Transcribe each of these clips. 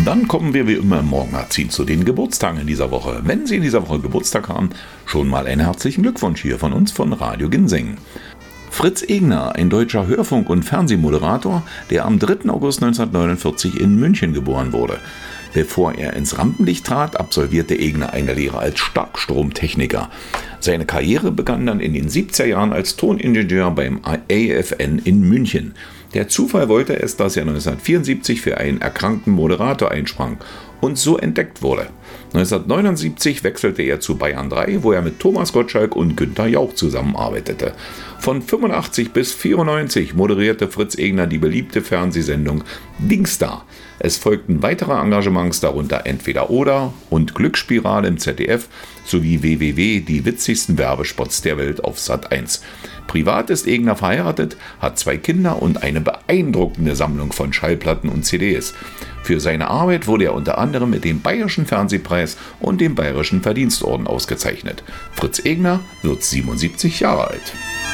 Dann kommen wir wie immer im Morgenmagazin zu den Geburtstagen in dieser Woche. Wenn Sie in dieser Woche Geburtstag haben, schon mal einen herzlichen Glückwunsch hier von uns von Radio Ginseng. Fritz Egner, ein deutscher Hörfunk- und Fernsehmoderator, der am 3. August 1949 in München geboren wurde. Bevor er ins Rampenlicht trat, absolvierte Egner eine Lehre als Starkstromtechniker. Seine Karriere begann dann in den 70er Jahren als Toningenieur beim AFN in München. Der Zufall wollte es, dass er 1974 für einen erkrankten Moderator einsprang und so entdeckt wurde. 1979 wechselte er zu Bayern 3, wo er mit Thomas Gottschalk und Günther Jauch zusammenarbeitete. Von 85 bis 94 moderierte Fritz Egner die beliebte Fernsehsendung Dingsda. Es folgten weitere Engagements, darunter Entweder oder und Glücksspirale im ZDF sowie WWW, die witzigsten Werbespots der Welt auf Sat.1. Privat ist Egner verheiratet, hat 2 Kinder und eine beeindruckende Sammlung von Schallplatten und CDs. Für seine Arbeit wurde er unter anderem mit dem Bayerischen Fernsehpreis und dem Bayerischen Verdienstorden ausgezeichnet. Fritz Egner wird 77 Jahre alt.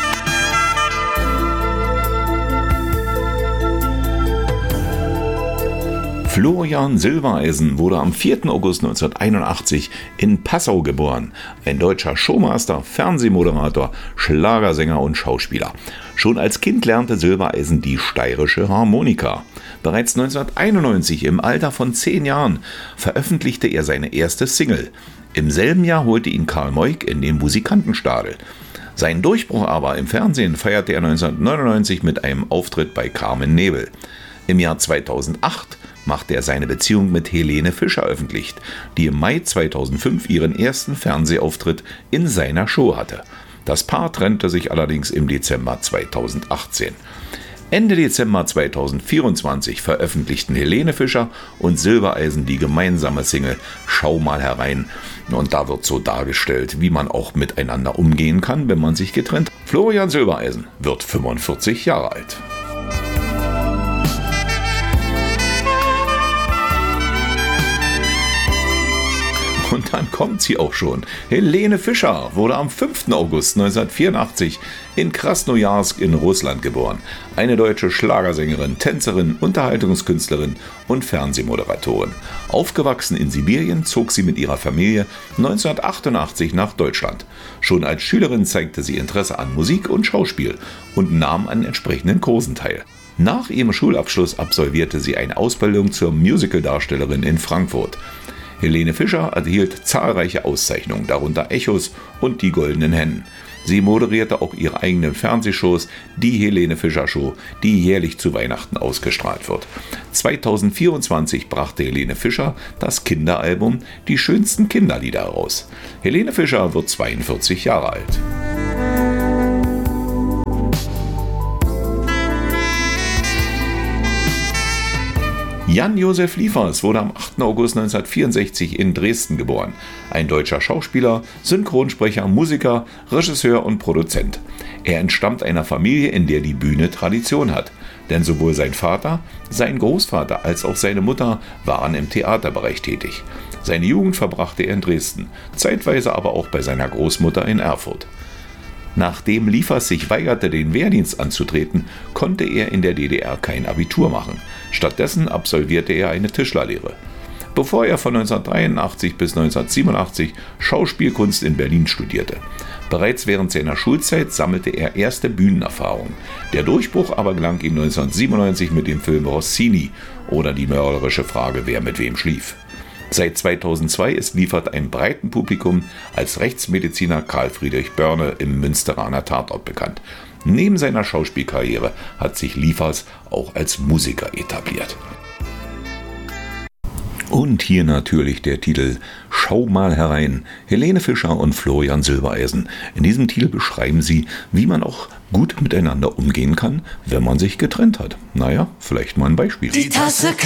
Florian Silbereisen wurde am 4. August 1981 in Passau geboren. Ein deutscher Showmaster, Fernsehmoderator, Schlagersänger und Schauspieler. Schon als Kind lernte Silbereisen die steirische Harmonika. Bereits 1991, im Alter von 10 Jahren, veröffentlichte er seine erste Single. Im selben Jahr holte ihn Karl Moik in den Musikantenstadel. Seinen Durchbruch aber im Fernsehen feierte er 1999 mit einem Auftritt bei Carmen Nebel. Im Jahr 2008 machte er seine Beziehung mit Helene Fischer öffentlich, die im Mai 2005 ihren ersten Fernsehauftritt in seiner Show hatte. Das Paar trennte sich allerdings im Dezember 2018. Ende Dezember 2024 veröffentlichten Helene Fischer und Silbereisen die gemeinsame Single Schau mal herein. Und da wird so dargestellt, wie man auch miteinander umgehen kann, wenn man sich getrennt hat. Florian Silbereisen wird 45 Jahre alt. Und dann kommt sie auch schon. Helene Fischer wurde am 5. August 1984 in Krasnojarsk in Russland geboren. Eine deutsche Schlagersängerin, Tänzerin, Unterhaltungskünstlerin und Fernsehmoderatorin. Aufgewachsen in Sibirien zog sie mit ihrer Familie 1988 nach Deutschland. Schon als Schülerin zeigte sie Interesse an Musik und Schauspiel und nahm an entsprechenden Kursen teil. Nach ihrem Schulabschluss absolvierte sie eine Ausbildung zur Musicaldarstellerin in Frankfurt. Helene Fischer erhielt zahlreiche Auszeichnungen, darunter Echos und die Goldenen Hennen. Sie moderierte auch ihre eigenen Fernsehshows, die Helene Fischer Show, die jährlich zu Weihnachten ausgestrahlt wird. 2024 brachte Helene Fischer das Kinderalbum Die schönsten Kinderlieder heraus. Helene Fischer wird 42 Jahre alt. Jan-Josef Liefers wurde am 8. August 1964 in Dresden geboren. Ein deutscher Schauspieler, Synchronsprecher, Musiker, Regisseur und Produzent. Er entstammt einer Familie, in der die Bühne Tradition hat. Denn sowohl sein Vater, sein Großvater als auch seine Mutter waren im Theaterbereich tätig. Seine Jugend verbrachte er in Dresden, zeitweise aber auch bei seiner Großmutter in Erfurt. Nachdem Liefers sich weigerte, den Wehrdienst anzutreten, konnte er in der DDR kein Abitur machen. Stattdessen absolvierte er eine Tischlerlehre. Bevor er von 1983 bis 1987 Schauspielkunst in Berlin studierte. Bereits während seiner Schulzeit sammelte er erste Bühnenerfahrung. Der Durchbruch aber gelang ihm 1997 mit dem Film Rossini oder Die mörderische Frage, wer mit wem schlief. Seit 2002 ist Liefers einem breiten Publikum als Rechtsmediziner Karl Friedrich Börne im Münsteraner Tatort bekannt. Neben seiner Schauspielkarriere hat sich Liefers auch als Musiker etabliert. Und hier natürlich der Titel Schau mal herein, Helene Fischer und Florian Silbereisen. In diesem Titel beschreiben sie, wie man auch gut miteinander umgehen kann, wenn man sich getrennt hat. Naja, vielleicht mal ein Beispiel. Die Tasse